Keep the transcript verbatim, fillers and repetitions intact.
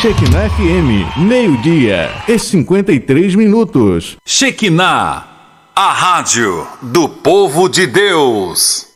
Shekinah F M, meio-dia e cinquenta e três minutos. Shekinah, a rádio do povo de Deus.